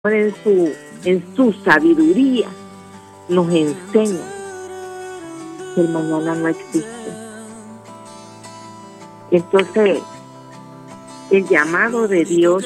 en su sabiduría nos enseña que el mañana no existe. Entonces, el llamado de Dios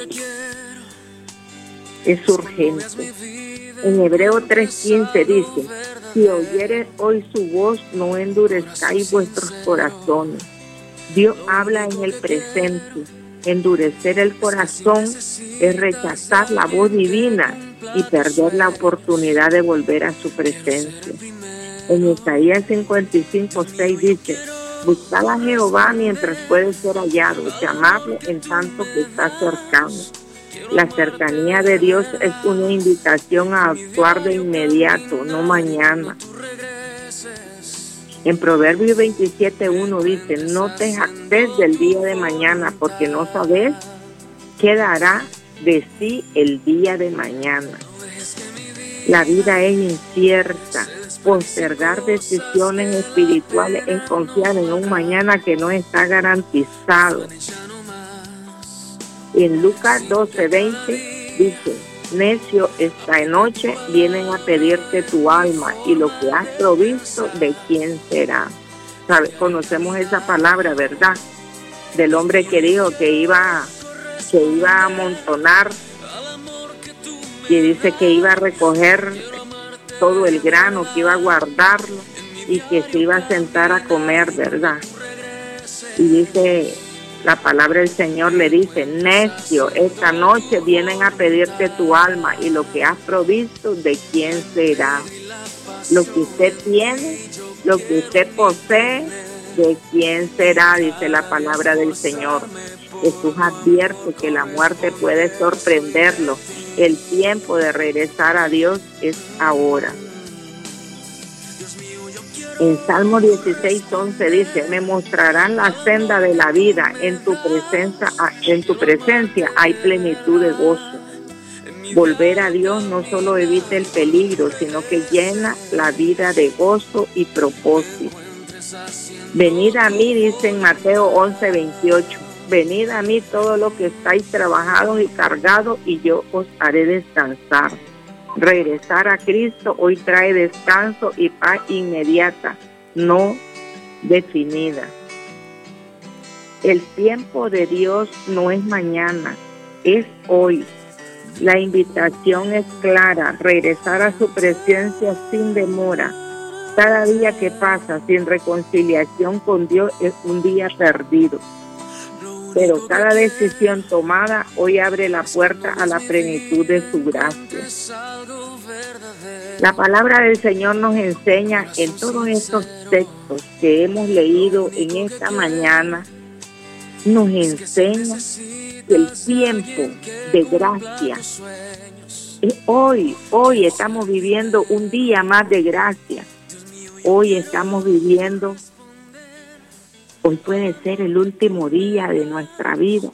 es urgente. En Hebreo 3:15 dice: si oyeres hoy su voz, no endurezcáis vuestros corazones. Dios habla en el presente. Endurecer el corazón es rechazar la voz divina y perder la oportunidad de volver a su presencia. En Isaías 55:6 dice: buscad a Jehová mientras puede ser hallado, llamadle en tanto que está cercano. La cercanía de Dios es una invitación a actuar de inmediato, no mañana. En Proverbios 27:1 dice: no te jactes del día de mañana, porque no sabes qué dará de sí el día de mañana. La vida es incierta. Postergar decisiones espirituales es confiar en un mañana que no está garantizado. En Lucas 12:20 dice: necio, esta noche vienen a pedirte tu alma, y lo que has provisto, ¿de quién será? ¿Sabe? Conocemos esa palabra, ¿verdad? Del hombre que dijo que iba a amontonar, y dice que iba a recoger todo el grano, que iba a guardarlo y que se iba a sentar a comer, ¿verdad? Y dice la palabra del Señor, le dice: necio, esta noche vienen a pedirte tu alma, y lo que has provisto, ¿de quién será? Lo que usted tiene, lo que usted posee, ¿de quién será? Dice la palabra del Señor. Jesús advierte que la muerte puede sorprenderlo. El tiempo de regresar a Dios es ahora. En Salmo 16:11 dice: me mostrarán la senda de la vida, en tu presencia hay plenitud de gozo. Volver a Dios no solo evita el peligro, sino que llena la vida de gozo y propósito. Venid a mí, dice en Mateo 11:28, venid a mí todos los que estáis trabajados y cargados, y yo os haré descansar. Regresar a Cristo hoy trae descanso y paz inmediata, no definida. El tiempo de Dios no es mañana, es hoy. La invitación es clara: regresar a su presencia sin demora. Cada día que pasa sin reconciliación con Dios es un día perdido. Pero cada decisión tomada hoy abre la puerta a la plenitud de su gracia. La palabra del Señor nos enseña en todos estos textos que hemos leído en esta mañana, nos enseña que el tiempo de gracia es hoy. Hoy estamos viviendo un día más de gracia. Hoy estamos viviendo. Hoy puede ser el último día de nuestra vida.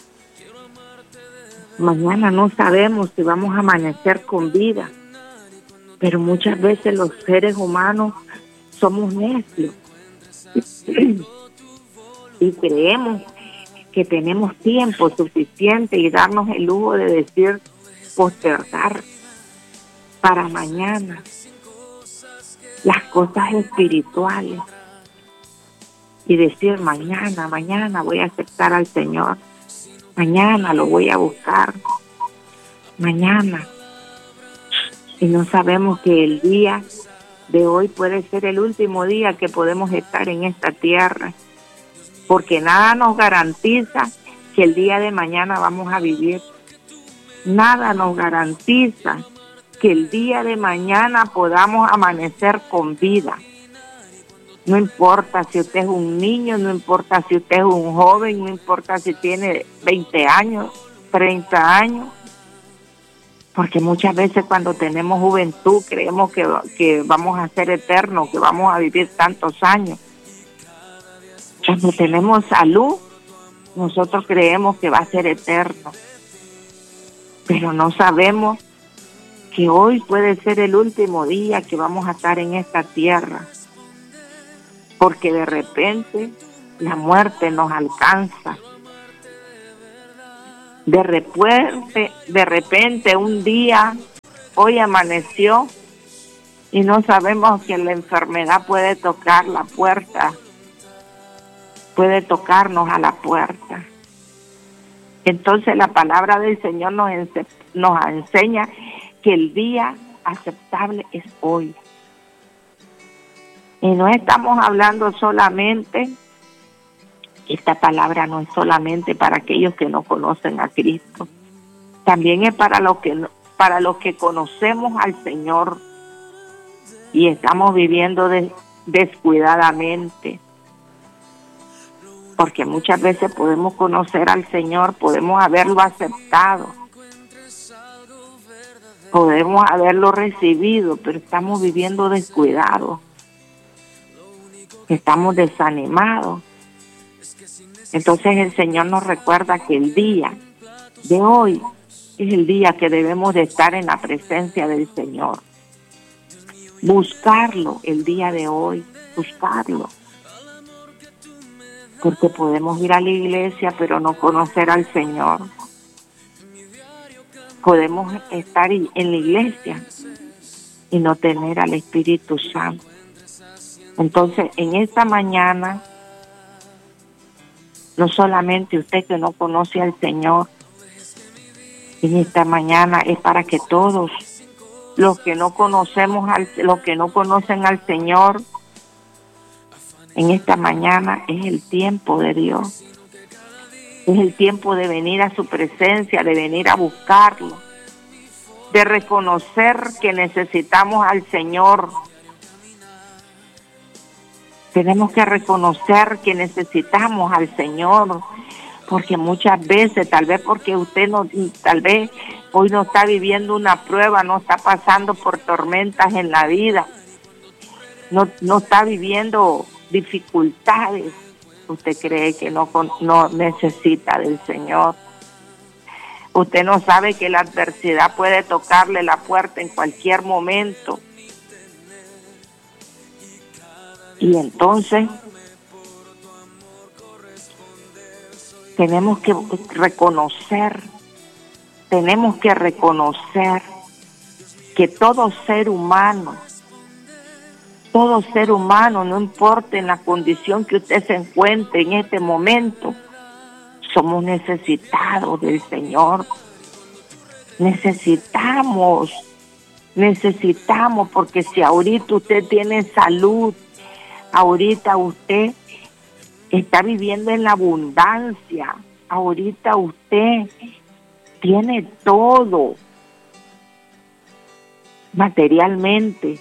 Mañana no sabemos si vamos a amanecer con vida. Pero muchas veces los seres humanos somos necios. Y creemos que tenemos tiempo suficiente y darnos el lujo de decir postergar para mañana las cosas espirituales. Y decir: mañana voy a aceptar al Señor, mañana lo voy a buscar, mañana. Y no sabemos que el día de hoy puede ser el último día que podemos estar en esta tierra, porque nada nos garantiza que el día de mañana vamos a vivir. Nada nos garantiza que el día de mañana podamos amanecer con vida. No importa si usted es un niño, no importa si usted es un joven, no importa si tiene 20 años, 30 años. Porque muchas veces cuando tenemos juventud creemos que vamos a ser eternos, que vamos a vivir tantos años. Cuando tenemos salud, nosotros creemos que va a ser eterno. Pero no sabemos que hoy puede ser el último día que vamos a estar en esta tierra. Porque de repente la muerte nos alcanza. De repente un día hoy amaneció y no sabemos que la enfermedad puede tocar la puerta, puede tocarnos a la puerta. Entonces la palabra del Señor nos enseña que el día aceptable es hoy. Y no estamos hablando solamente, esta palabra no es solamente para aquellos que no conocen a Cristo, también es para los que conocemos al Señor y estamos viviendo descuidadamente. Porque muchas veces podemos conocer al Señor, podemos haberlo aceptado, podemos haberlo recibido, pero estamos viviendo descuidados, estamos desanimados. Entonces el Señor nos recuerda que el día de hoy es el día que debemos de estar en la presencia del Señor. Buscarlo el día de hoy, buscarlo. Porque podemos ir a la iglesia, pero no conocer al Señor. Podemos estar en la iglesia y no tener al Espíritu Santo. Entonces, en esta mañana, no solamente usted que no conoce al Señor, en esta mañana es para que todos los que no conocen al Señor, en esta mañana es el tiempo de Dios. Es el tiempo de venir a su presencia, de venir a buscarlo, de reconocer que necesitamos al Señor. Tenemos que reconocer que necesitamos al Señor, porque muchas veces, tal vez porque usted hoy no está viviendo una prueba, no está pasando por tormentas en la vida, no está viviendo dificultades, usted cree que no necesita del Señor. Usted no sabe que la adversidad puede tocarle la puerta en cualquier momento. Y entonces tenemos que reconocer que todo ser humano, no importa en la condición que usted se encuentre en este momento, somos necesitados del Señor. Necesitamos, porque si ahorita usted tiene salud, ahorita usted está viviendo en la abundancia, ahorita usted tiene todo materialmente.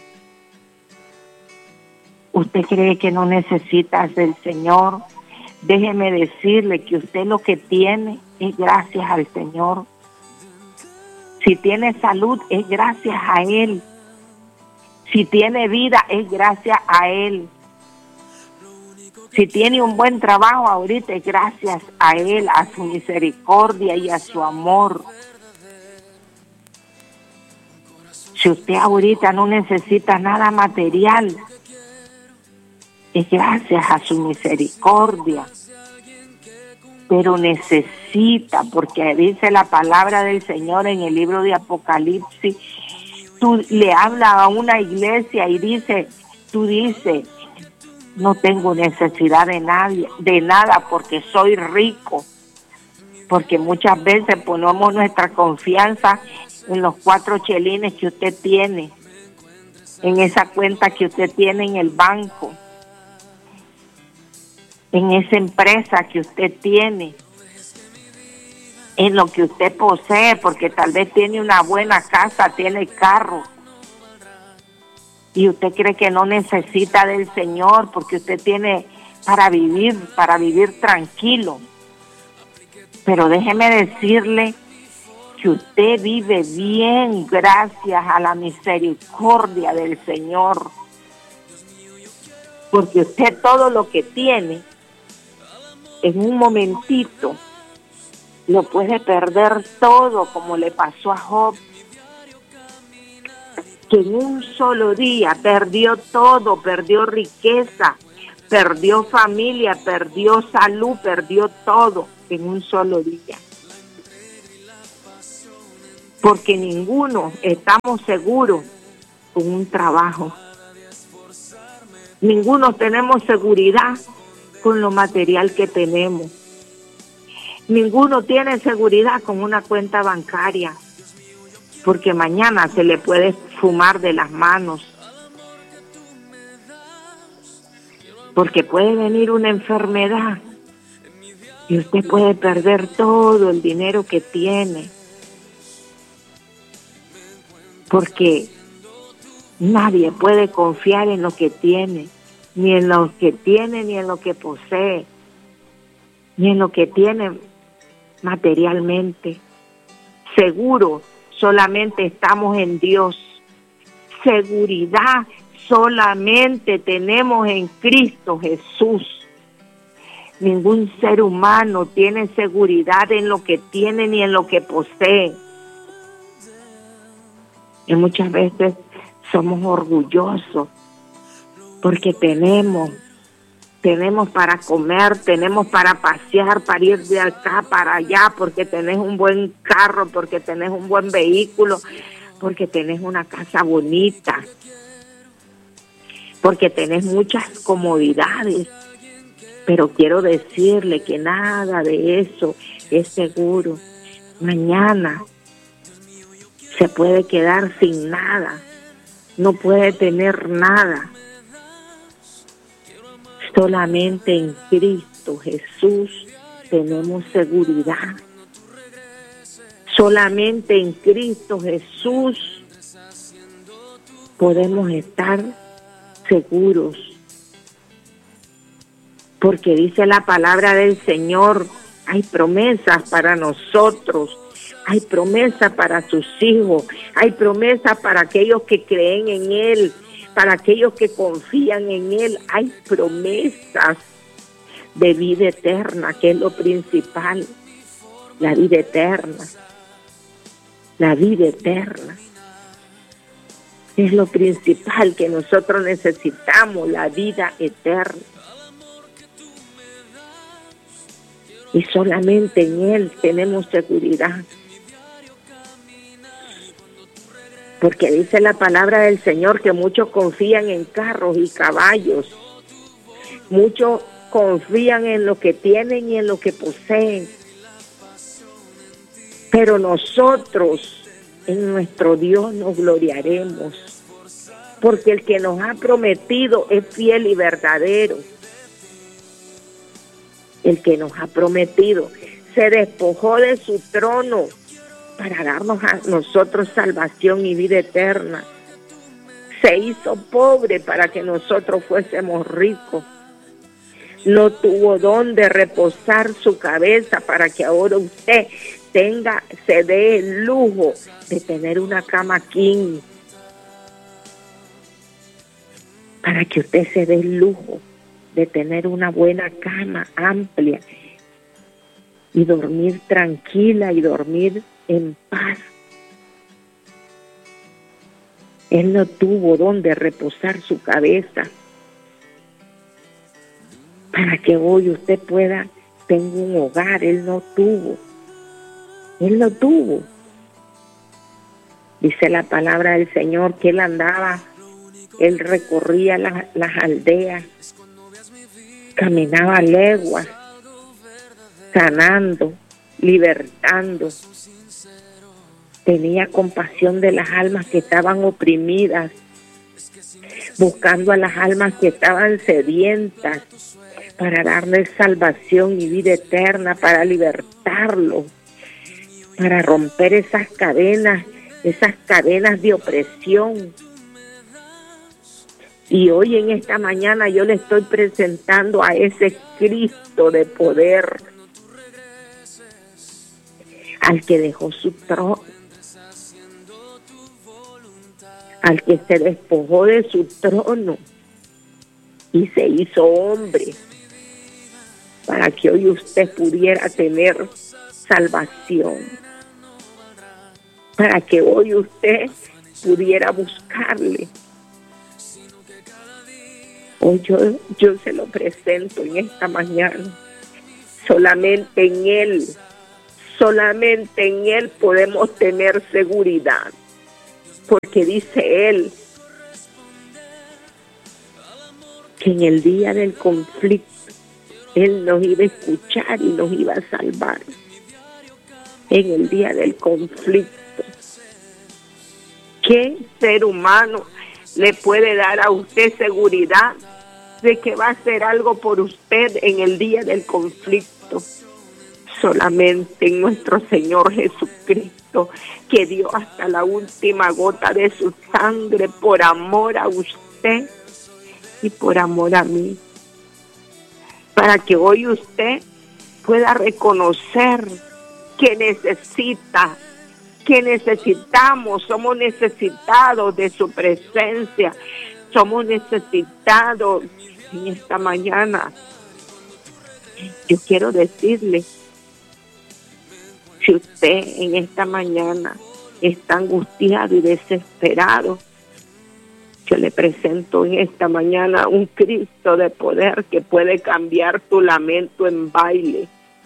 ¿Usted cree que no necesita del Señor? Déjeme decirle que usted lo que tiene es gracias al Señor. Si tiene salud, es gracias a Él. Si tiene vida, es gracias a Él. Si tiene un buen trabajo ahorita, es gracias a Él, a su misericordia y a su amor. Si usted ahorita no necesita nada material, es gracias a su misericordia. Pero necesita, porque dice la palabra del Señor en el libro de Apocalipsis, tú le hablas a una iglesia y tú dices, no tengo necesidad de nada porque soy rico. Porque muchas veces ponemos nuestra confianza en los 4 chelines que usted tiene, en esa cuenta que usted tiene en el banco, en esa empresa que usted tiene, en lo que usted posee, porque tal vez tiene una buena casa, tiene carro, y usted cree que no necesita del Señor porque usted tiene para vivir tranquilo. Pero déjeme decirle que usted vive bien gracias a la misericordia del Señor, porque usted todo lo que tiene en un momentito lo puede perder todo, como le pasó a Job, que en un solo día perdió todo, perdió riqueza, perdió familia, perdió salud, perdió todo en un solo día. porque ninguno estamos seguros con un trabajo. Ninguno tenemos seguridad con lo material que tenemos. Ninguno tiene seguridad con una cuenta bancaria, porque mañana se le puede fumar de las manos, porque puede venir una enfermedad y usted puede perder todo el dinero que tiene, porque nadie puede confiar en lo que tiene, ni en lo que tiene, ni en lo que posee, ni en lo que tiene materialmente. Seguro solamente estamos en Dios. Seguridad solamente tenemos en Cristo Jesús. Ningún ser humano tiene seguridad en lo que tiene ni en lo que posee. Y muchas veces somos orgullosos porque tenemos para comer, tenemos para pasear, para ir de acá para allá, porque tenés un buen carro, porque tenés un buen vehículo, porque tenés una casa bonita, porque tenés muchas comodidades. Pero quiero decirle que nada de eso es seguro. Mañana se puede quedar sin nada, no puede tener nada. Solamente en Cristo Jesús tenemos seguridad. Solamente en Cristo Jesús podemos estar seguros. Porque dice la palabra del Señor, hay promesas para nosotros, hay promesas para sus hijos, hay promesas para aquellos que creen en Él, para aquellos que confían en Él. Hay promesas de vida eterna, que es lo principal, la vida eterna. La vida eterna es lo principal que nosotros necesitamos, la vida eterna. Y solamente en Él tenemos seguridad. Porque dice la palabra del Señor que muchos confían en carros y caballos. Muchos confían en lo que tienen y en lo que poseen. Pero nosotros en nuestro Dios nos gloriaremos. Porque el que nos ha prometido es fiel y verdadero. El que nos ha prometido se despojó de su trono para darnos a nosotros salvación y vida eterna. Se hizo pobre para que nosotros fuésemos ricos. No tuvo dónde reposar su cabeza para que ahora usted se dé el lujo de tener una cama king. Para que usted se dé el lujo de tener una buena cama amplia y dormir tranquila y dormir en paz. Él no tuvo donde reposar su cabeza para que hoy usted pueda tener un hogar. Él no tuvo. Dice la palabra del Señor que él recorría las aldeas, caminaba leguas, sanando, libertando. Tenía compasión de las almas que estaban oprimidas, buscando a las almas que estaban sedientas para darles salvación y vida eterna, para libertarlos, para romper esas cadenas de opresión. Y hoy en esta mañana yo le estoy presentando a ese Cristo de poder, al que dejó su trono, al que se despojó de su trono y se hizo hombre, para que hoy usted pudiera tener salvación, para que hoy usted pudiera buscarle. Hoy yo se lo presento en esta mañana. Solamente en Él, Solamente en Él podemos tener seguridad, porque dice Él que en el día del conflicto Él nos iba a escuchar y nos iba a salvar. En el día del conflicto, ¿qué ser humano le puede dar a usted seguridad de que va a hacer algo por usted en el día del conflicto? Solamente en nuestro Señor Jesucristo, que dio hasta la última gota de su sangre por amor a usted y por amor a mí, para que hoy usted pueda reconocer que necesitamos, somos necesitados de su presencia, somos necesitados en esta mañana. Yo quiero decirle, si usted en esta mañana está angustiado y desesperado, yo le presento en esta mañana un Cristo de poder que puede cambiar tu lamento en baile.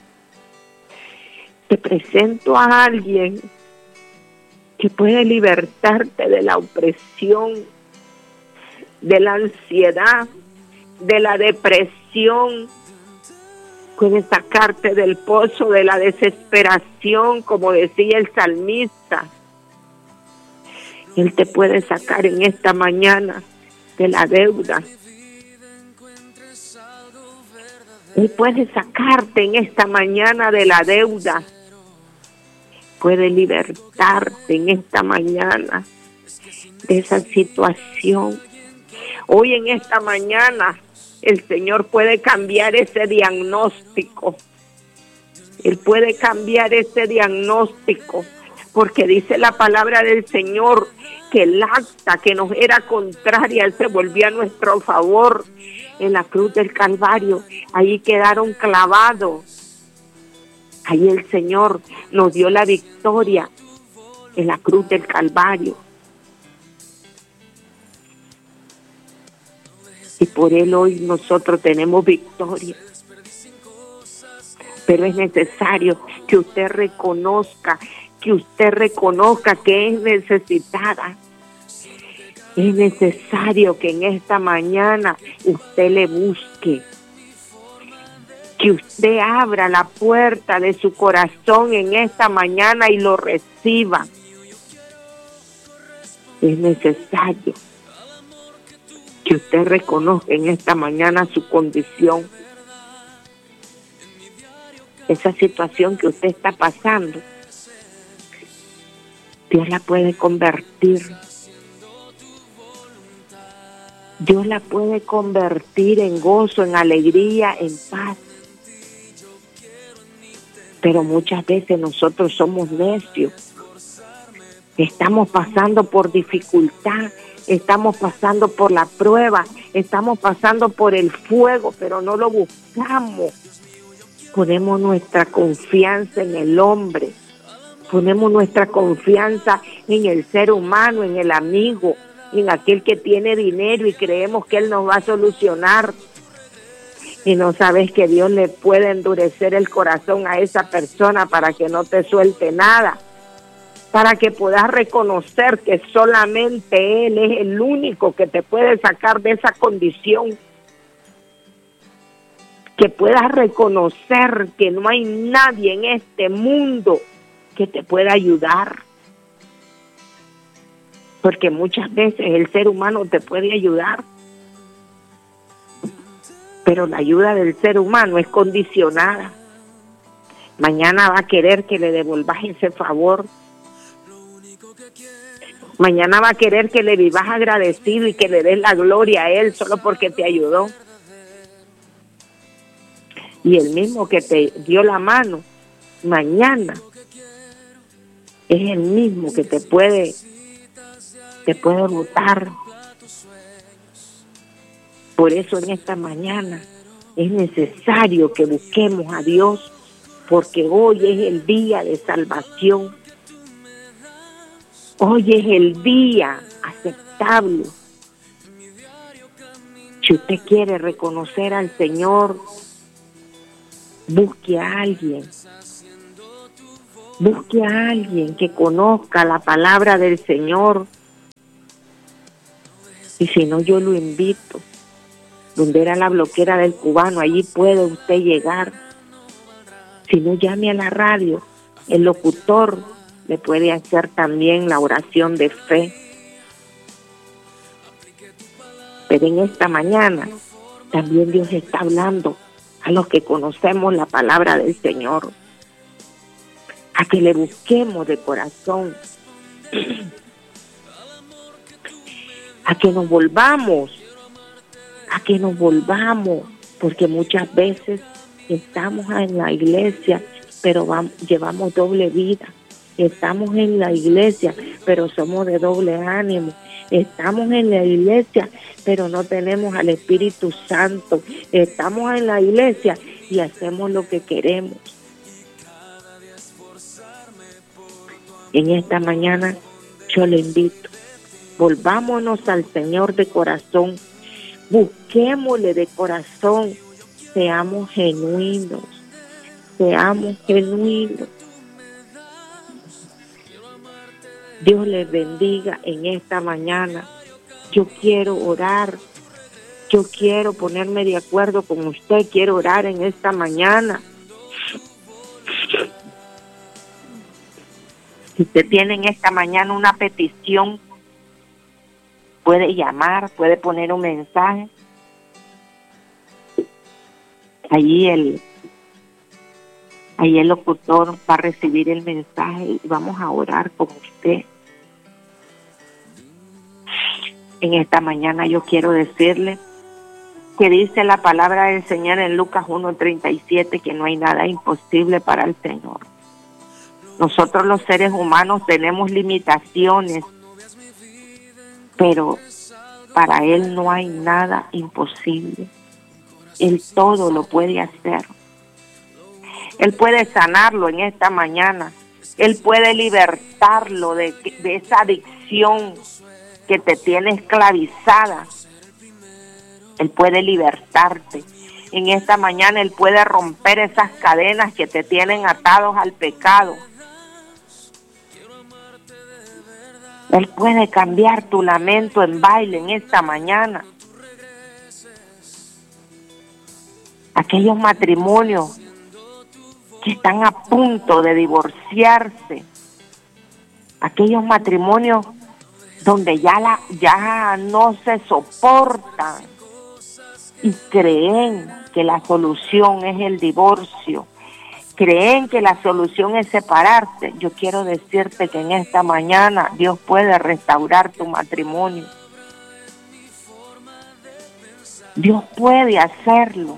Te presento a alguien que puede libertarte de la opresión, de la ansiedad, de la depresión. Puede sacarte del pozo de la desesperación, como decía el salmista. Él te puede sacar en esta mañana de la deuda. Él puede sacarte en esta mañana de la deuda. Puede libertarte en esta mañana de esa situación. Hoy en esta mañana el Señor puede cambiar ese diagnóstico. Él puede cambiar ese diagnóstico, porque dice la palabra del Señor que el acta que nos era contraria, Él se volvió a nuestro favor en la cruz del Calvario. Ahí quedaron clavados. Ahí el Señor nos dio la victoria en la cruz del Calvario. Y por Él hoy nosotros tenemos victoria. Pero es necesario que usted reconozca que es necesitada. Es necesario que en esta mañana usted le busque. Que usted abra la puerta de su corazón en esta mañana y lo reciba. Es necesario que usted reconozca en esta mañana su condición. Esa situación que usted está pasando, Dios la puede convertir. Dios la puede convertir en gozo, en alegría, en paz. Pero muchas veces nosotros somos necios. Estamos pasando por dificultad, estamos pasando por la prueba, estamos pasando por el fuego, pero no lo buscamos. Ponemos nuestra confianza en el hombre, ponemos nuestra confianza en el ser humano, en el amigo, en aquel que tiene dinero y creemos que Él nos va a solucionar. Y no sabes que Dios le puede endurecer el corazón a esa persona para que no te suelte nada, para que puedas reconocer que solamente Él es el único que te puede sacar de esa condición, que puedas reconocer que no hay nadie en este mundo que te pueda ayudar, porque muchas veces el ser humano te puede ayudar, pero la ayuda del ser humano es condicionada. Mañana va a querer que le devolvas ese favor. Mañana va a querer que le vivas agradecido y que le des la gloria a Él solo porque te ayudó. Y el mismo que te dio la mano, mañana es el mismo que te puede botar. Por eso en esta mañana es necesario que busquemos a Dios, porque hoy es el día de salvación. Hoy es el día aceptable. Si usted quiere reconocer al Señor, busque a alguien Busque a alguien que conozca la palabra del Señor. Y si no, yo lo invito. Donde era la bloquera del cubano, allí puede usted llegar. Si no, llame a la radio. El locutor le puede hacer también la oración de fe. Pero en esta mañana también Dios está hablando a los que conocemos la palabra del Señor, a que le busquemos de corazón, a que nos volvamos, porque muchas veces estamos en la iglesia, pero llevamos doble vida. Estamos en la iglesia, pero somos de doble ánimo. Estamos en la iglesia, pero no tenemos al Espíritu Santo. Estamos en la iglesia y hacemos lo que queremos. En esta mañana yo le invito, volvámonos al Señor de corazón, busquémosle de corazón, seamos genuinos. Dios les bendiga en esta mañana. Yo quiero orar, yo quiero ponerme de acuerdo con usted, quiero orar en esta mañana. Si usted tiene en esta mañana una petición, puede llamar, puede poner un mensaje. Allí el locutor va a recibir el mensaje y vamos a orar con usted. En esta mañana yo quiero decirle que dice la palabra del Señor en Lucas 1:37 que no hay nada imposible para el Señor. Nosotros los seres humanos tenemos limitaciones, pero para Él no hay nada imposible. Él todo lo puede hacer. Él puede sanarlo en esta mañana. Él puede libertarlo de esa adicción que te tiene esclavizada. Él puede libertarte. En esta mañana Él puede romper esas cadenas que te tienen atados al pecado. Él puede cambiar tu lamento en baile en esta mañana. Aquellos matrimonios que están a punto de divorciarse, aquellos matrimonios donde ya no se soportan y creen que la solución es el divorcio, creen que la solución es separarse. Yo quiero decirte que en esta mañana Dios puede restaurar tu matrimonio. Dios puede hacerlo.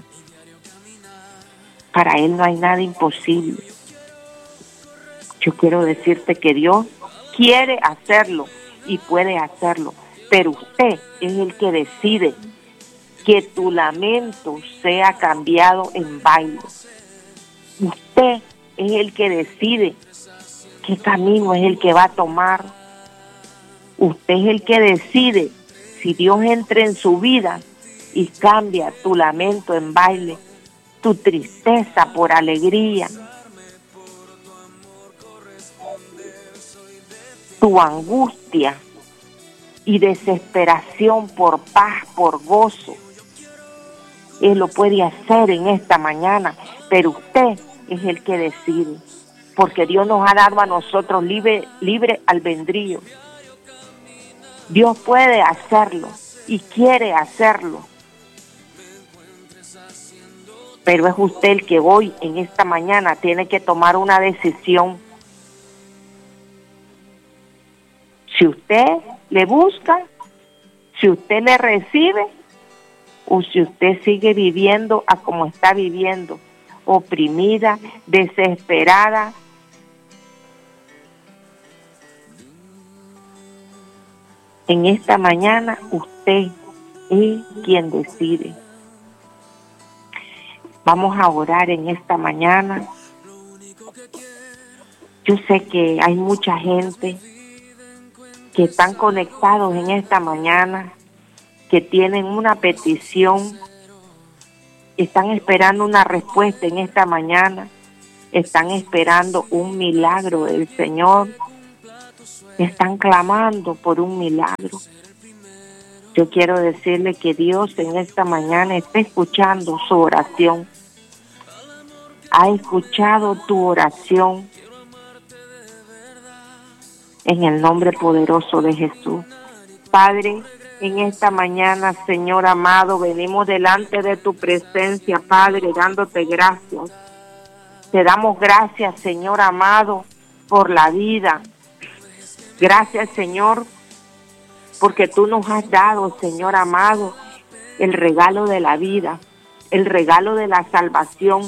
Para Él no hay nada imposible. Yo quiero decirte que Dios quiere hacerlo y puede hacerlo, pero usted es el que decide que tu lamento sea cambiado en baile. Usted es el que decide qué camino es el que va a tomar. Usted es el que decide si Dios entra en su vida y cambia tu lamento en baile, tu tristeza por alegría, tu angustia y desesperación por paz, por gozo. Él lo puede hacer en esta mañana, pero usted es el que decide, porque Dios nos ha dado a nosotros libre albedrío. Dios puede hacerlo y quiere hacerlo, pero es usted el que hoy, en esta mañana, tiene que tomar una decisión. Si usted le busca, si usted le recibe, o si usted sigue viviendo a como está viviendo, oprimida, desesperada. En esta mañana usted es quien decide. Vamos a orar en esta mañana. Yo sé que hay mucha gente que están conectados en esta mañana, que tienen una petición, están esperando una respuesta en esta mañana, están esperando un milagro del Señor, están clamando por un milagro. Yo quiero decirle que Dios en esta mañana está escuchando su oración. Ha escuchado tu oración en el nombre poderoso de Jesús. Padre, en esta mañana, Señor amado, venimos delante de tu presencia, Padre, dándote gracias. Te damos gracias, Señor amado, por la vida. Gracias, Señor, porque tú nos has dado, Señor amado, el regalo de la vida, el regalo de la salvación.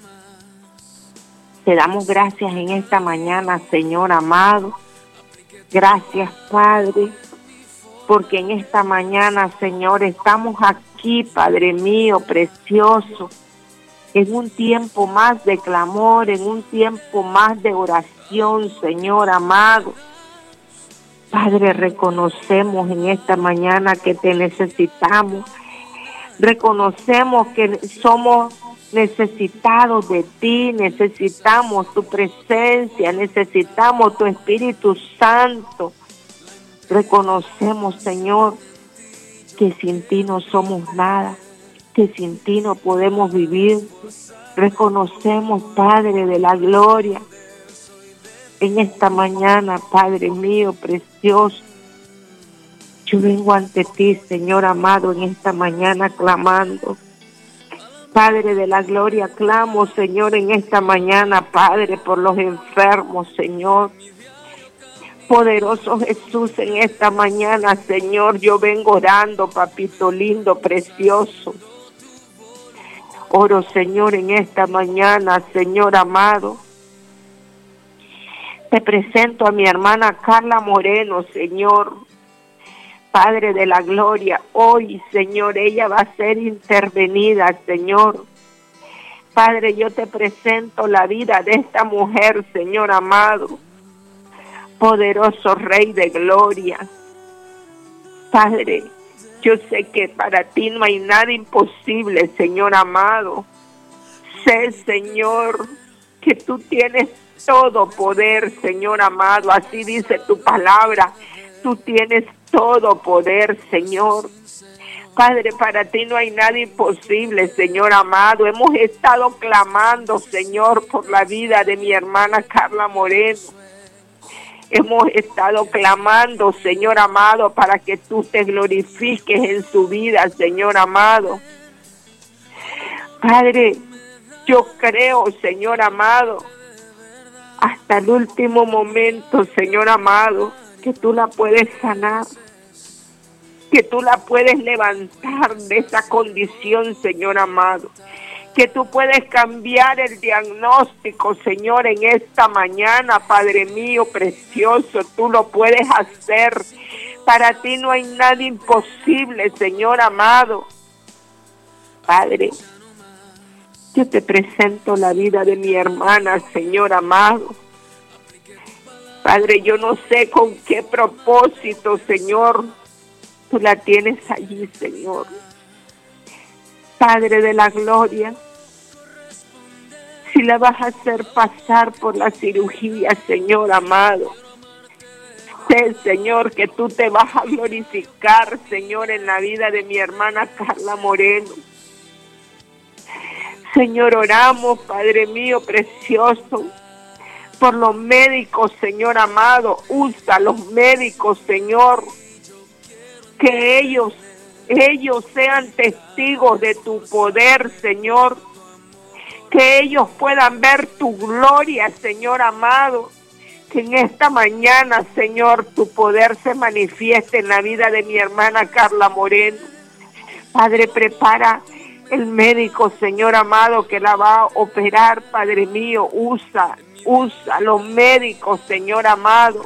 Te damos gracias en esta mañana, Señor amado. Gracias, Padre, porque en esta mañana, Señor, estamos aquí, Padre mío, precioso, en un tiempo más de clamor, en un tiempo más de oración, Señor amado. Padre, reconocemos en esta mañana que te necesitamos. Reconocemos que somos necesitados de ti, necesitamos tu presencia, necesitamos tu Espíritu Santo. Reconocemos, Señor, que sin ti no somos nada, que sin ti no podemos vivir. Reconocemos, Padre de la gloria, en esta mañana, Padre mío, precioso, yo vengo ante ti, Señor amado, en esta mañana clamando. Padre de la gloria, clamo, Señor, en esta mañana, Padre, por los enfermos, Señor. Poderoso Jesús, en esta mañana, Señor, yo vengo orando, papito lindo, precioso. Oro, Señor, en esta mañana, Señor amado. Te presento a mi hermana Carla Moreno, Señor. Padre de la gloria, hoy, Señor, ella va a ser intervenida, Señor. Padre, yo te presento la vida de esta mujer, Señor amado. Poderoso Rey de gloria. Padre, yo sé que para ti no hay nada imposible, Señor amado. Sé, Señor, que tú tienes todo poder, Señor amado. Así dice tu palabra. Tú tienes todo poder, Señor. Padre, para ti no hay nada imposible, Señor amado. Hemos estado clamando, Señor, por la vida de mi hermana Carla Moreno. Hemos estado clamando, Señor amado, para que tú te glorifiques en su vida, Señor amado. Padre, yo creo, Señor amado, hasta el último momento, Señor amado, que tú la puedes sanar, que tú la puedes levantar de esa condición, Señor amado, que tú puedes cambiar el diagnóstico, Señor, en esta mañana, Padre mío precioso, tú lo puedes hacer. Para ti no hay nada imposible, Señor amado. Padre, yo te presento la vida de mi hermana, Señor amado. Padre, yo no sé con qué propósito, Señor, tú la tienes allí, Señor. Padre de la gloria, si la vas a hacer pasar por la cirugía, Señor amado, sé, Señor, que tú te vas a glorificar, Señor, en la vida de mi hermana Carla Moreno. Señor, oramos, Padre mío precioso, por los médicos, Señor amado. Usa los médicos, Señor, que ellos sean testigos de tu poder, Señor, que ellos puedan ver tu gloria, Señor amado, que en esta mañana, Señor, tu poder se manifieste en la vida de mi hermana Carla Moreno. Padre, prepara el médico, Señor amado, que la va a operar, Padre mío. Usa los médicos, Señor amado.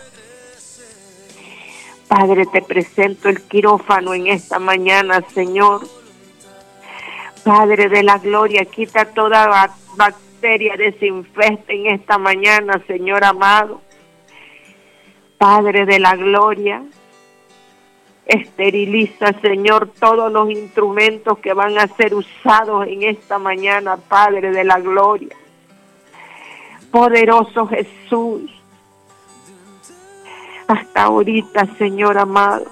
Padre, te presento el quirófano en esta mañana, Señor. Padre de la gloria, quita toda bacteria, desinfecta en esta mañana, Señor amado. Padre de la gloria, esteriliza, Señor, todos los instrumentos que van a ser usados en esta mañana, Padre de la gloria. Poderoso Jesús, hasta ahorita, Señor amado,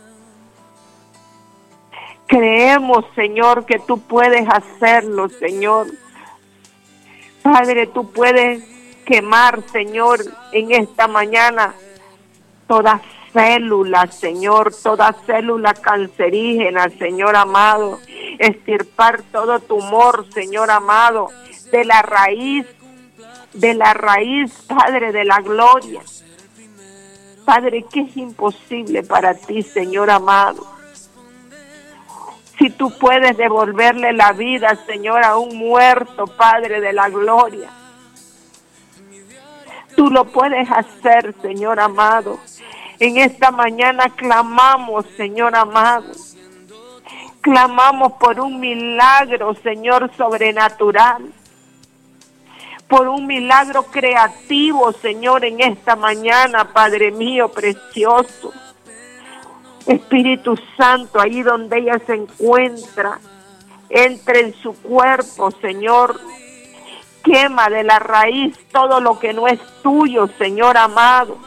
creemos, Señor, que tú puedes hacerlo, Señor. Padre, tú puedes quemar, Señor, en esta mañana toda célula, Señor, toda célula cancerígena, Señor amado, extirpar todo tumor, Señor amado, de la raíz, Padre, de la gloria. Padre, ¿qué es imposible para ti, Señor amado? Si tú puedes devolverle la vida, Señor, a un muerto, Padre de la gloria, tú lo puedes hacer, Señor amado. En esta mañana clamamos, Señor amado. Clamamos por un milagro, Señor, sobrenatural. Por un milagro creativo, Señor, en esta mañana, Padre mío precioso. Espíritu Santo, ahí donde ella se encuentra, entre en su cuerpo, Señor. Quema de la raíz todo lo que no es tuyo, Señor amado.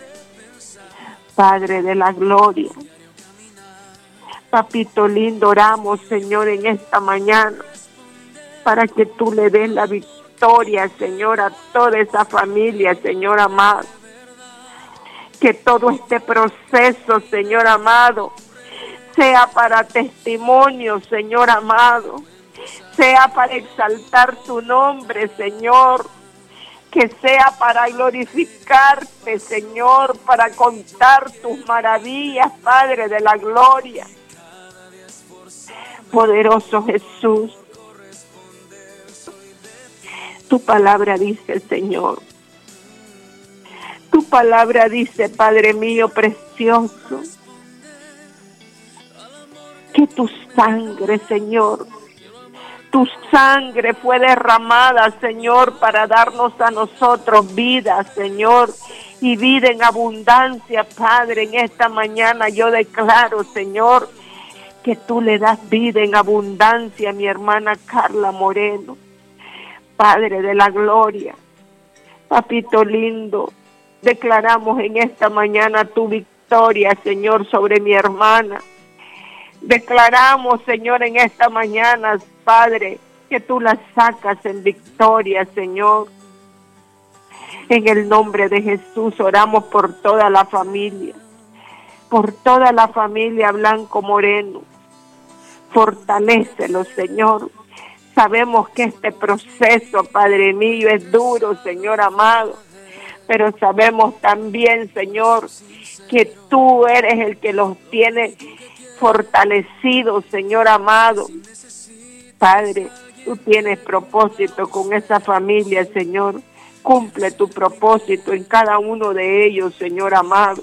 Padre de la gloria. Papito lindo, oramos, Señor, en esta mañana, para que tú le des la victoria, Señor, a toda esa familia, Señor amado. Que todo este proceso, Señor amado, sea para testimonio, Señor amado, sea para exaltar tu nombre, Señor, que sea para glorificarte, Señor, para contar tus maravillas, Padre de la gloria. Poderoso Jesús, tu palabra dice, Señor, tu palabra dice, Padre mío precioso, que tu sangre, Señor, tu sangre fue derramada, Señor, para darnos a nosotros vida, Señor, y vida en abundancia, Padre. En esta mañana yo declaro, Señor, que tú le das vida en abundancia a mi hermana Carla Moreno, Padre de la gloria. Papito lindo, declaramos en esta mañana tu victoria, Señor, sobre mi hermana. Declaramos, Señor, en esta mañana, Padre, que tú la sacas en victoria, Señor. En el nombre de Jesús oramos por toda la familia Blanco Moreno. Fortalécelo, Señor. Sabemos que este proceso, Padre mío, es duro, Señor amado, pero sabemos también, Señor, que tú eres el que los tiene fortalecidos, Señor amado. Padre, tú tienes propósito con esa familia, Señor. Cumple tu propósito en cada uno de ellos, Señor amado.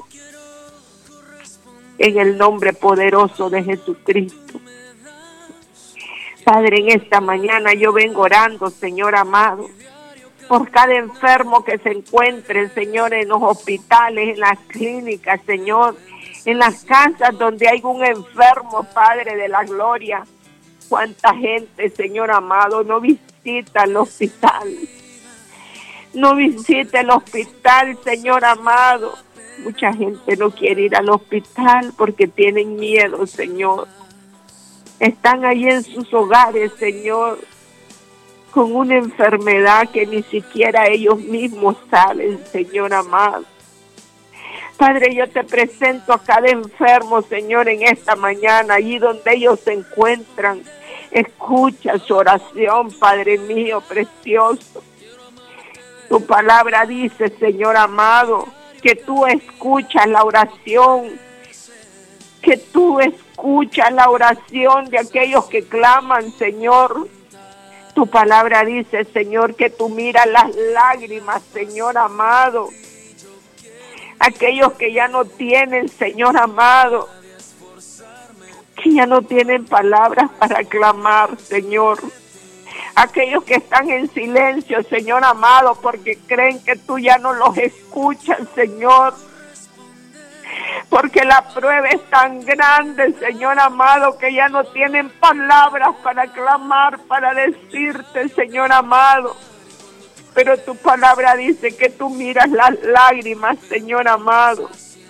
En el nombre poderoso de Jesucristo. Padre, en esta mañana yo vengo orando, Señor amado, por cada enfermo que se encuentre, Señor, en los hospitales, en las clínicas, Señor, en las casas donde hay un enfermo, Padre de la gloria. Cuánta gente, Señor amado, no visita el hospital. No visita el hospital, Señor amado. Mucha gente no quiere ir al hospital porque tienen miedo, Señor. Están ahí en sus hogares, Señor, con una enfermedad que ni siquiera ellos mismos saben, Señor amado. Padre, yo te presento a cada enfermo, Señor, en esta mañana, allí donde ellos se encuentran. Escucha su oración, Padre mío precioso. Tu palabra dice, Señor amado, que tú escuchas la oración, que tú escuchas la oración de aquellos que claman, Señor. Tu palabra dice, Señor, que tú miras las lágrimas, Señor amado. Aquellos que ya no tienen, Señor amado, que ya no tienen palabras para clamar, Señor. Aquellos que están en silencio, Señor amado, porque creen que tú ya no los escuchas, Señor. Porque la prueba es tan grande, Señor amado, que ya no tienen palabras para clamar, para decirte, Señor amado. pero tu palabra dice que tú miras las lágrimas, Señor amado.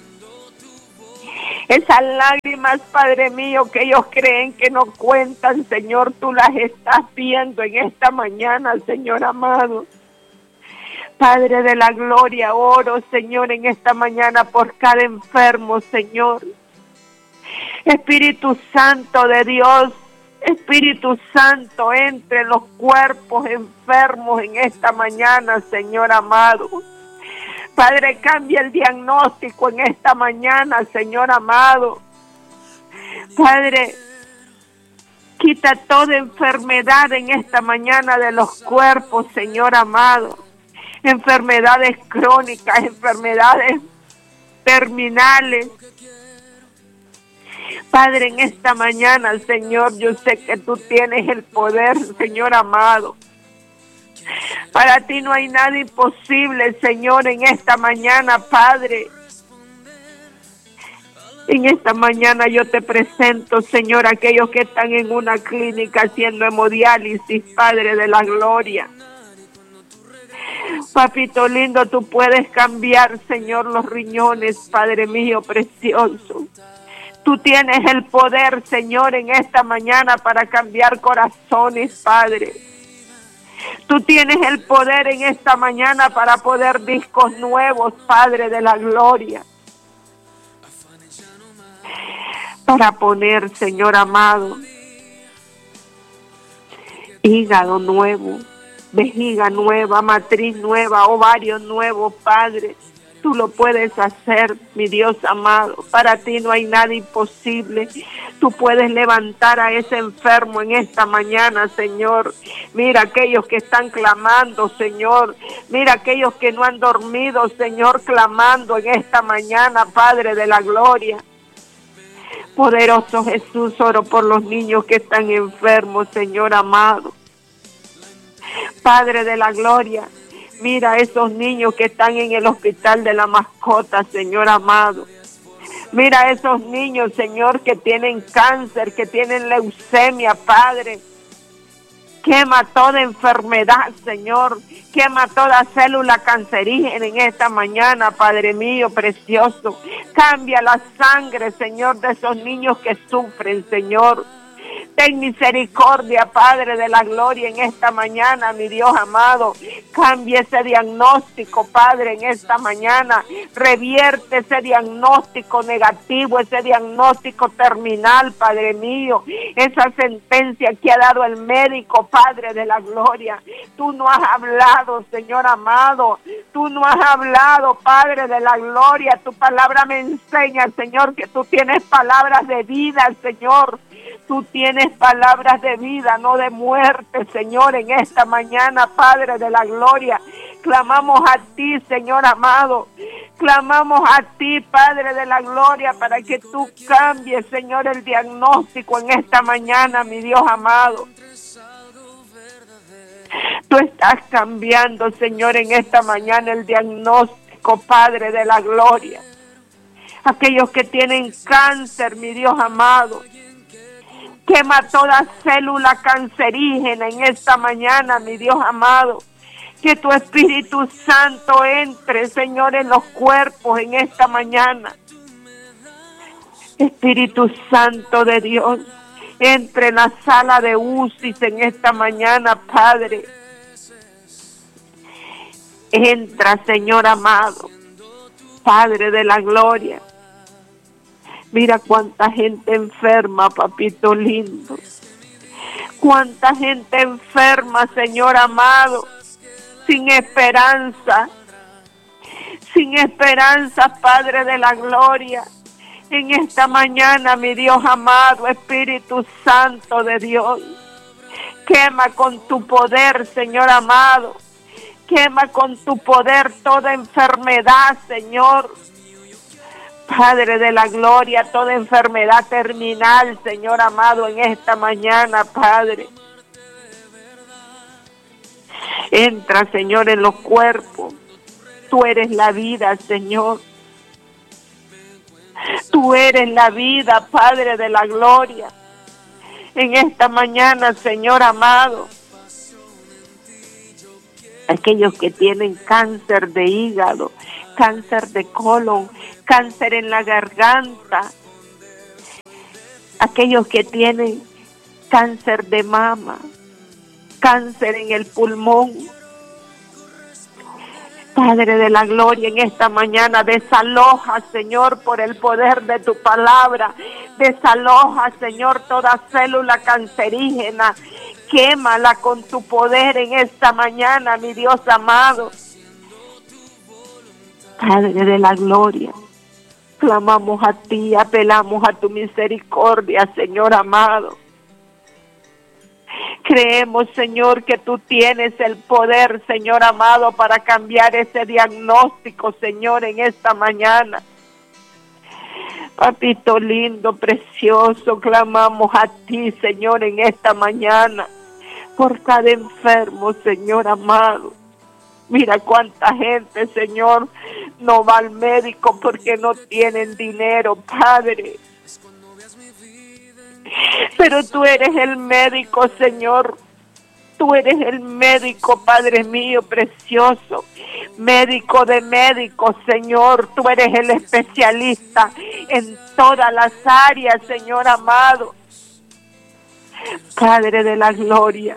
Esas lágrimas, Padre mío, que ellos creen que no cuentan, Señor, tú las estás viendo en esta mañana, Señor amado. Padre de la gloria, oro, Señor, en esta mañana por cada enfermo, Señor. Espíritu Santo de Dios, Espíritu Santo, entre los cuerpos enfermos en esta mañana, Señor amado. Padre, cambia el diagnóstico en esta mañana, Señor amado. Padre, quita toda enfermedad en esta mañana de los cuerpos, Señor amado. Enfermedades crónicas, enfermedades terminales. Padre, en esta mañana, Señor, yo sé que tú tienes el poder, Señor amado. Para ti no hay nada imposible, Señor, en esta mañana, Padre. En esta mañana yo te presento, Señor, aquellos que están en una clínica haciendo hemodiálisis, Padre de la gloria. Papito lindo, tú puedes cambiar, Señor, los riñones, Padre mío precioso. Tú tienes el poder, Señor, en esta mañana para cambiar corazones, Padre. Tú tienes el poder en esta mañana para poner discos nuevos, Padre de la gloria. Para poner, Señor amado, hígado nuevo, vejiga nueva, matriz nueva, ovarios nuevos, Padre. Tú lo puedes hacer, mi Dios amado. Para ti no hay nada imposible. Tú puedes levantar a ese enfermo en esta mañana, Señor. Mira aquellos que están clamando, Señor. Mira aquellos que no han dormido, Señor, clamando en esta mañana, Padre de la gloria. Poderoso Jesús, oro por los niños que están enfermos, Señor amado. Padre de la gloria, mira a esos niños que están en el hospital de la mascota, Señor amado. Mira a esos niños, Señor, que tienen cáncer, que tienen leucemia, Padre. Quema toda enfermedad, Señor. Quema toda célula cancerígena en esta mañana, Padre mío precioso. Cambia la sangre, Señor, de esos niños que sufren, Señor. Ten misericordia, Padre de la gloria, en esta mañana, mi Dios amado. Cambia ese diagnóstico, Padre, en esta mañana. Revierte ese diagnóstico negativo, ese diagnóstico terminal, Padre mío. Esa sentencia que ha dado el médico, Padre de la gloria. Tú no has hablado, Señor amado. Tú no has hablado, Padre de la gloria. Tu palabra me enseña, Señor, que tú tienes palabras de vida, Señor. Tú tienes palabras de vida, no de muerte, Señor, en esta mañana, Padre de la gloria. Clamamos a ti, Señor amado. Clamamos a ti, Padre de la gloria, para que tú cambies, Señor, el diagnóstico en esta mañana, mi Dios amado. Tú estás cambiando, Señor, en esta mañana el diagnóstico, Padre de la gloria. Aquellos que tienen cáncer, mi Dios amado. Quema toda célula cancerígena en esta mañana, mi Dios amado. Que tu Espíritu Santo entre, Señor, en los cuerpos en esta mañana. Espíritu Santo de Dios, entre en la sala de UCI en esta mañana, Padre. Entra, Señor amado, Padre de la gloria. Mira cuánta gente enferma, papito lindo. Cuánta gente enferma, Señor amado. Sin esperanza. Sin esperanza, Padre de la gloria. En esta mañana, mi Dios amado, Espíritu Santo de Dios. Quema con tu poder, Señor amado. Quema con tu poder toda enfermedad, Señor. Padre de la gloria, toda enfermedad terminal, Señor amado, en esta mañana, Padre. Entra, Señor, en los cuerpos. Tú eres la vida, Señor. Tú eres la vida, Padre de la gloria. En esta mañana, Señor amado. aquellos que tienen cáncer de hígado, cáncer de colon, cáncer en la garganta, aquellos que tienen cáncer de mama, cáncer en el pulmón. Padre de la gloria, en esta mañana desaloja, Señor, por el poder de tu palabra. Desaloja, Señor, toda célula cancerígena. Quémala con tu poder en esta mañana, mi Dios amado. Padre de la gloria, clamamos a ti, apelamos a tu misericordia, Señor amado. Creemos, Señor, que tú tienes el poder, Señor amado, para cambiar ese diagnóstico, Señor, en esta mañana. Papito lindo, precioso, clamamos a ti, Señor, en esta mañana, por cada enfermo, Señor amado. Mira cuánta gente, Señor, no va al médico porque no tienen dinero, Padre. Pero tú eres el médico, Señor. Tú eres el médico, Padre mío, precioso. Médico de médicos, Señor. Tú eres el especialista en todas las áreas, Señor amado. Padre de la gloria.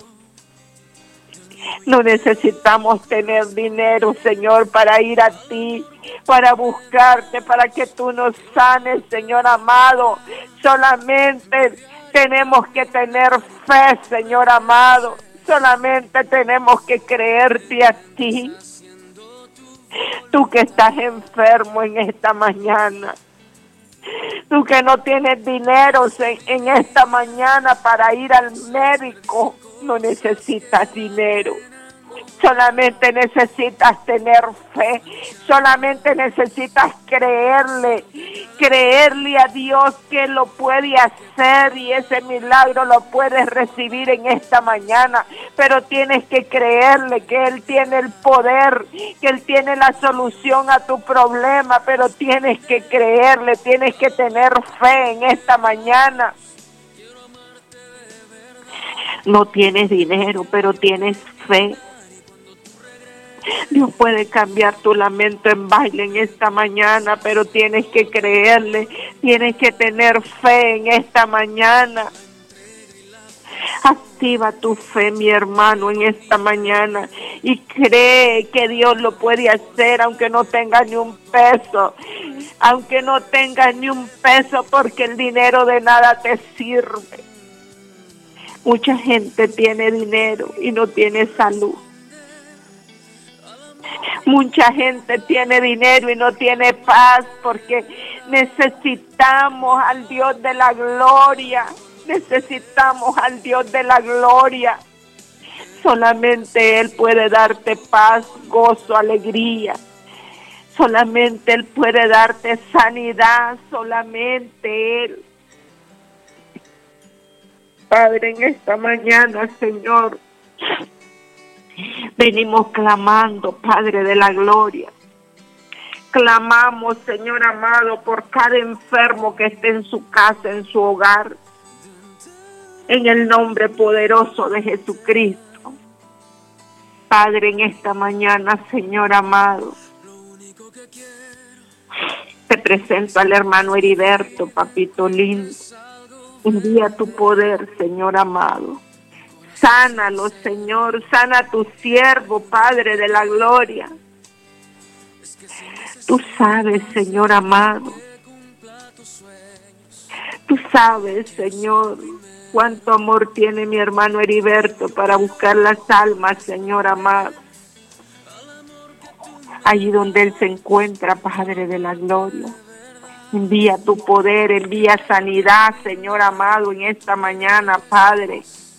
No necesitamos tener dinero, Señor, para ir a ti, para buscarte, para que tú nos sanes, Señor amado. Solamente tenemos que tener fe, Señor amado. Solamente tenemos que creerte a ti. Tú que estás enfermo en esta mañana. Tú que no tienes dinero en esta mañana para ir al médico. No necesitas dinero, solamente necesitas tener fe, solamente necesitas creerle a Dios que Él lo puede hacer y ese milagro lo puedes recibir en esta mañana, pero tienes que creerle que Él tiene el poder, que Él tiene la solución a tu problema, pero tienes que creerle, tienes que tener fe en esta mañana. No tienes dinero, pero tienes fe. Dios puede cambiar tu lamento en baile en esta mañana, pero tienes que creerle, tienes que tener fe en esta mañana. Activa tu fe, mi hermano, en esta mañana y cree que Dios lo puede hacer aunque no tenga ni un peso. Aunque no tengas ni un peso, porque el dinero de nada te sirve. Mucha gente tiene dinero y no tiene salud. Mucha gente tiene dinero y no tiene paz porque necesitamos al Dios de la gloria. Necesitamos al Dios de la gloria. Solamente Él puede darte paz, gozo, alegría. Solamente Él puede darte sanidad. Solamente Él. Padre, en esta mañana, Señor, venimos clamando, Padre de la gloria. Clamamos, Señor amado, por cada enfermo que esté en su casa, en su hogar, en el nombre poderoso de Jesucristo. Padre, en esta mañana, Señor amado, te presento al hermano Heriberto, papito lindo. Envía tu poder, Señor amado. Sánalo, Señor. Sana a tu siervo, Padre de la gloria. Tú sabes, Señor amado. Tú sabes, Señor, cuánto amor tiene mi hermano Heriberto para buscar las almas, Señor amado. Allí donde él se encuentra, Padre de la gloria. Envía tu poder, envía sanidad, Señor amado, en esta mañana, Padre.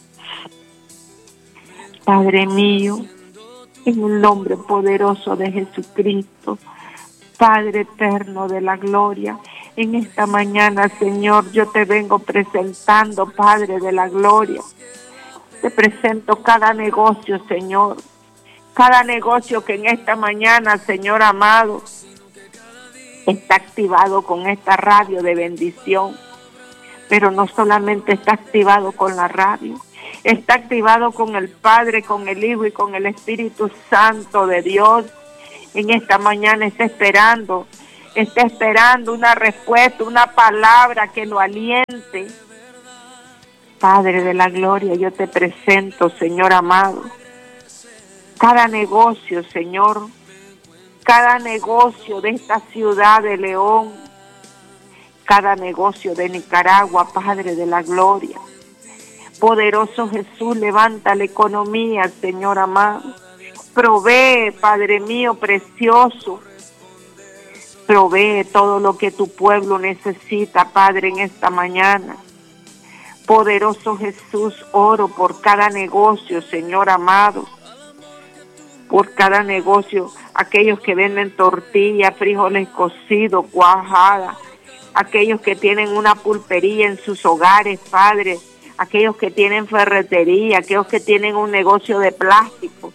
Padre mío, en el nombre poderoso de Jesucristo, Padre eterno de la gloria, en esta mañana, Señor, yo te vengo presentando, Padre de la gloria. Te presento cada negocio, Señor. Cada negocio que en esta mañana, Señor amado, está activado con esta radio de bendición, pero no solamente está activado con la radio, está activado con el Padre, con el Hijo y con el Espíritu Santo de Dios. En esta mañana está esperando una respuesta, una palabra que lo aliente. Padre de la gloria, yo te presento, Señor amado, cada negocio, Señor, cada negocio de esta ciudad de León, cada negocio de Nicaragua, Padre de la gloria. Poderoso Jesús, levanta la economía, Señor amado. Provee, Padre mío precioso. Provee todo lo que tu pueblo necesita, Padre, en esta mañana. Poderoso Jesús, oro por cada negocio, Señor amado. Por cada negocio, aquellos que venden tortillas, frijoles cocidos, cuajada, aquellos que tienen una pulpería en sus hogares, Padre, aquellos que tienen ferretería, aquellos que tienen un negocio de plástico.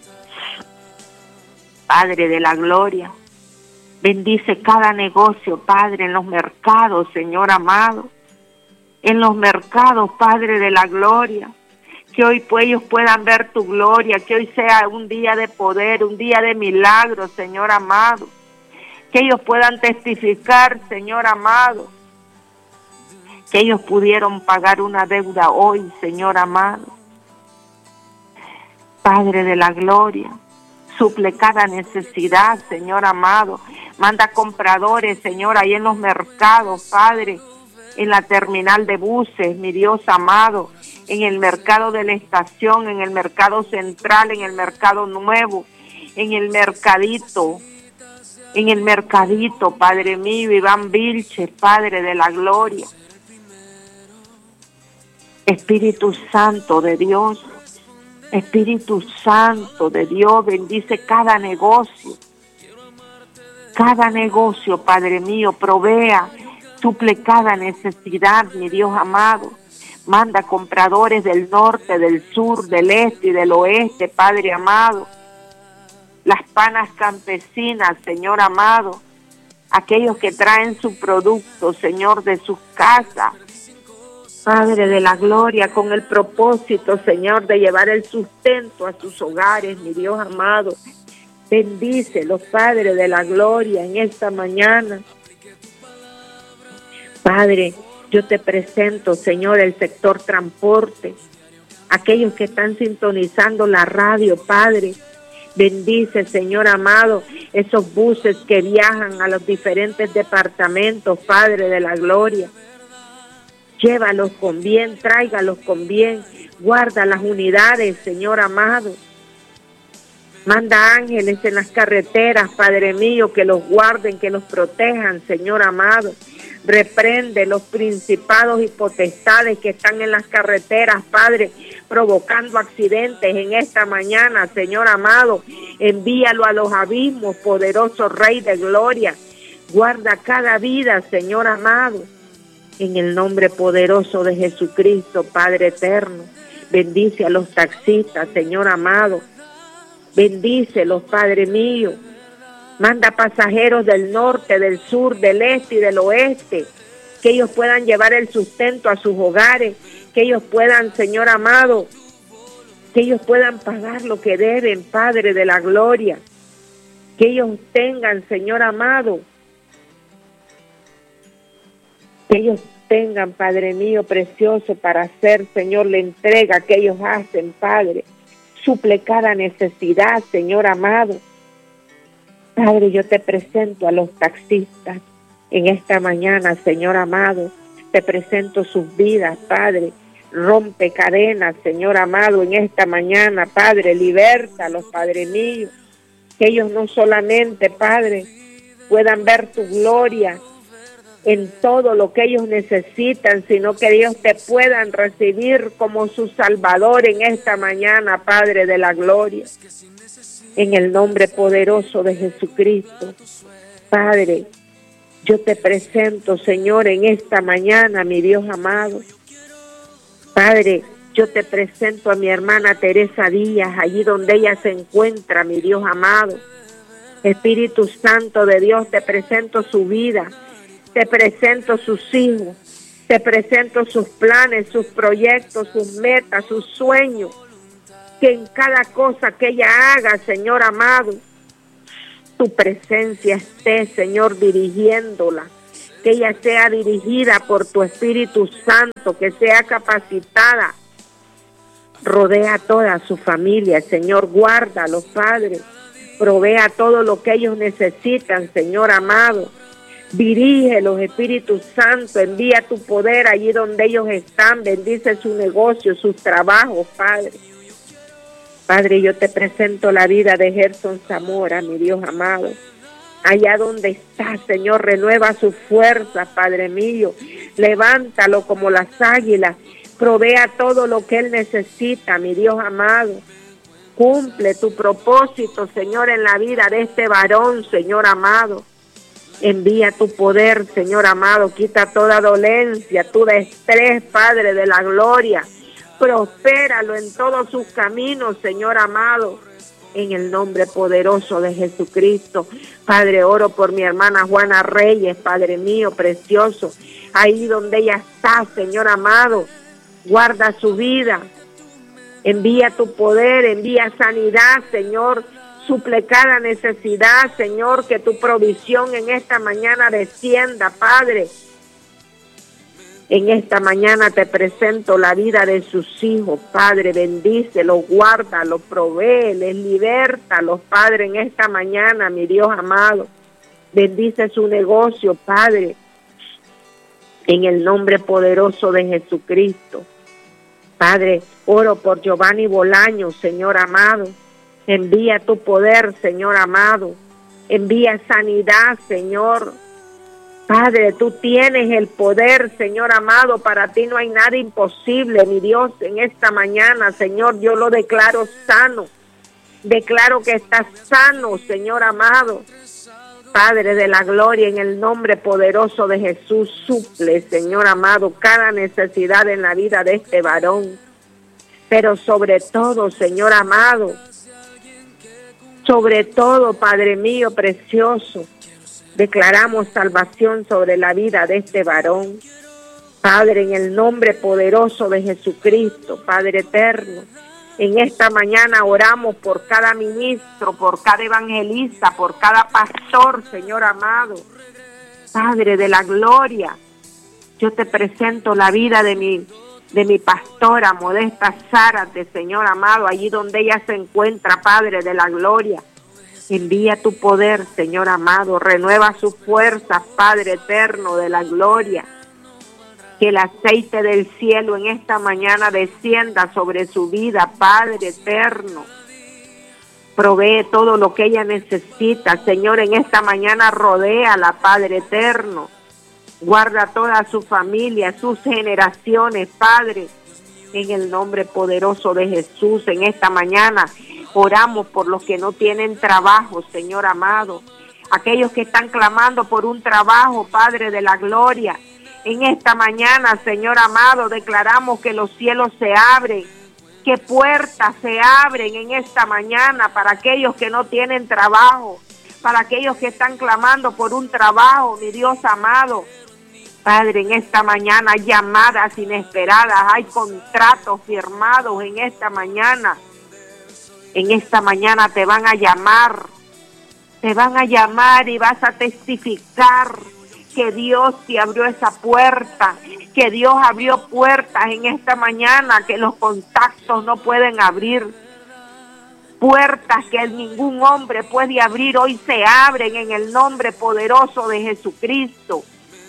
Padre de la gloria, bendice cada negocio, Padre, en los mercados, Señor amado, en los mercados, Padre de la gloria, que hoy ellos puedan ver tu gloria, que hoy sea un día de poder, un día de milagros, Señor amado, que ellos puedan testificar, Señor amado, que ellos pudieron pagar una deuda hoy, Señor amado. Padre de la gloria, suple cada necesidad, Señor amado. Manda compradores, Señor, ahí en los mercados, Padre, en la terminal de buses, mi Dios amado, en el mercado de la estación, en el mercado central, en el mercado nuevo, en el mercadito, Padre mío, Iván Vilches, Padre de la gloria. Espíritu Santo de Dios, bendice cada negocio, Padre mío, provea, suple cada necesidad, mi Dios amado. Manda compradores del norte, del sur, del este y del oeste, Padre amado. Las panas campesinas, Señor amado. Aquellos que traen su producto, Señor, de sus casas. Padre de la gloria, con el propósito, Señor, de llevar el sustento a sus hogares, mi Dios amado. Bendícelos, Padre de la gloria, en esta mañana. Padre, yo te presento, Señor, el sector transporte, aquellos que están sintonizando la radio, Padre. Bendice, Señor amado, esos buses que viajan a los diferentes departamentos, Padre de la gloria. Llévalos con bien, tráigalos con bien, guarda las unidades, Señor amado. Manda ángeles en las carreteras, Padre mío, que los guarden, que los protejan, Señor amado. Reprende los principados y potestades que están en las carreteras, Padre, provocando accidentes en esta mañana, Señor amado. Envíalo a los abismos, poderoso Rey de gloria. Guarda cada vida, Señor amado. En el nombre poderoso de Jesucristo, Padre eterno, bendice a los taxistas, Señor amado. Bendícelos, Padre mío. Manda pasajeros del norte, del sur, del este y del oeste, que ellos puedan llevar el sustento a sus hogares, que ellos puedan, Señor amado, que ellos puedan pagar lo que deben, Padre de la gloria, que ellos tengan, Señor amado, que ellos tengan, Padre mío precioso, para hacer, Señor, la entrega que ellos hacen, Padre. Suple cada necesidad, Señor amado. Padre, yo te presento a los taxistas en esta mañana, Señor amado. Te presento sus vidas, Padre. Rompe cadenas, Señor amado, en esta mañana, Padre. Libértalos, Padre mío. Que ellos no solamente, Padre, puedan ver tu gloria en todo lo que ellos necesitan, sino que ellos te puedan recibir como su Salvador en esta mañana, Padre de la gloria. En el nombre poderoso de Jesucristo, Padre, yo te presento, Señor, en esta mañana, mi Dios amado. Padre, yo te presento a mi hermana Teresa Díaz, allí donde ella se encuentra, mi Dios amado. Espíritu Santo de Dios, te presento su vida, te presento sus hijos, Te presento sus planes, sus proyectos, sus metas, sus sueños. Que en cada cosa que ella haga, Señor amado, tu presencia esté, Señor, dirigiéndola. Que ella sea dirigida por tu Espíritu Santo, que sea capacitada. Rodea a toda su familia, Señor, guárdalos, Padre. Provea todo lo que ellos necesitan, Señor amado. Dirígelos, Espíritu Santo, envía tu poder allí donde ellos están. Bendice su negocio, sus trabajos, Padre. Padre, yo te presento la vida de Gerson Zamora, mi Dios amado. Allá donde está, Señor, renueva sus fuerzas, Padre mío. Levántalo como las águilas. Provea todo lo que él necesita, mi Dios amado. Cumple tu propósito, Señor, en la vida de este varón, Señor amado. Envía tu poder, Señor amado. Quita toda dolencia, todo estrés, Padre de la gloria. Prospéralo en todos sus caminos, Señor amado. En el nombre poderoso de Jesucristo. Padre, oro por mi hermana Juana Reyes, Padre mío, precioso. Ahí donde ella está, Señor amado. Guarda su vida. Envía tu poder, envía sanidad, Señor. Suple cada necesidad, Señor, que tu provisión en esta mañana descienda, Padre. En esta mañana te presento la vida de sus hijos, Padre. Bendícelos, guárdalos, provéeles, libértalos, Padre, en esta mañana, mi Dios amado. Bendice su negocio, Padre, en el nombre poderoso de Jesucristo. Padre, oro por Giovanni Bolaño, Señor amado. Envía tu poder, Señor amado. Envía sanidad, Señor. Padre, tú tienes el poder, Señor amado. Para ti no hay nada imposible, mi Dios. En esta mañana, Señor, yo lo declaro sano. Declaro que estás sano, Señor amado. Padre de la gloria, en el nombre poderoso de Jesús, suple, Señor amado, cada necesidad en la vida de este varón. Pero sobre todo, Señor amado, sobre todo, Padre mío precioso, declaramos salvación sobre la vida de este varón. Padre, en el nombre poderoso de Jesucristo, Padre eterno, en esta mañana oramos por cada ministro, por cada evangelista, por cada pastor, Señor amado. Padre de la gloria, yo te presento la vida de mi pastora Modesta Zárate, Señor amado, allí donde ella se encuentra, Padre de la gloria. Envía tu poder, Señor amado, renueva sus fuerzas, Padre eterno de la gloria. Que el aceite del cielo en esta mañana descienda sobre su vida, Padre eterno. Provee todo lo que ella necesita, Señor, en esta mañana rodéala, Padre eterno. Guarda toda su familia, sus generaciones, Padre, en el nombre poderoso de Jesús. En esta mañana oramos por los que no tienen trabajo, Señor amado. Aquellos que están clamando por un trabajo, Padre de la gloria. En esta mañana, Señor amado, declaramos que los cielos se abren, que puertas se abren en esta mañana para aquellos que no tienen trabajo, para aquellos que están clamando por un trabajo, mi Dios amado. Padre, en esta mañana hay llamadas inesperadas, hay contratos firmados en esta mañana. En esta mañana te van a llamar y vas a testificar que Dios te abrió esa puerta, que Dios abrió puertas en esta mañana que los contactos no pueden abrir. Puertas que ningún hombre puede abrir, hoy se abren en el nombre poderoso de Jesucristo.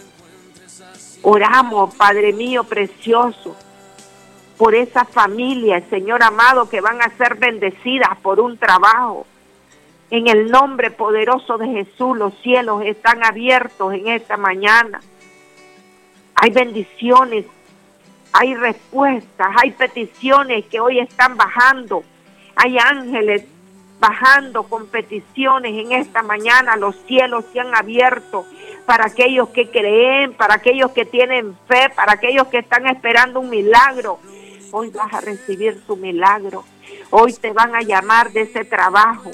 Oramos, Padre mío precioso, por esas familias, Señor amado, que van a ser bendecidas por un trabajo. En el nombre poderoso de Jesús, los cielos están abiertos en esta mañana. Hay bendiciones, hay respuestas, hay peticiones que hoy están bajando. Hay ángeles bajando con peticiones en esta mañana. Los cielos se han abierto para aquellos que creen, para aquellos que tienen fe, para aquellos que están esperando un milagro. Hoy vas a recibir tu milagro. Hoy te van a llamar de ese trabajo.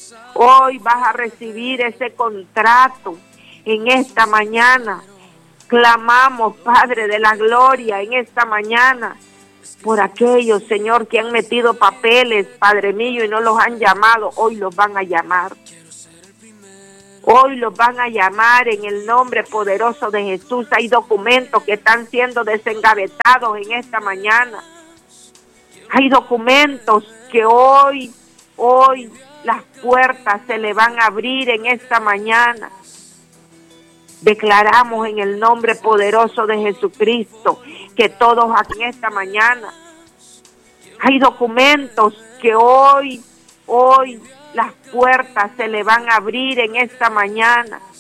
Hoy vas a recibir ese contrato en esta mañana. Clamamos, Padre de la gloria, en esta mañana, por aquellos, Señor, que han metido papeles, Padre mío, y no los han llamado. Hoy los van a llamar. Hoy los van a llamar en el nombre poderoso de Jesús. Hay documentos que están siendo desengavetados en esta mañana. Hay documentos que hoy las puertas se le van a abrir en esta mañana. Declaramos en el nombre poderoso de Jesucristo que todos aquí en esta mañana hay documentos que hoy las puertas se le van a abrir en esta mañana.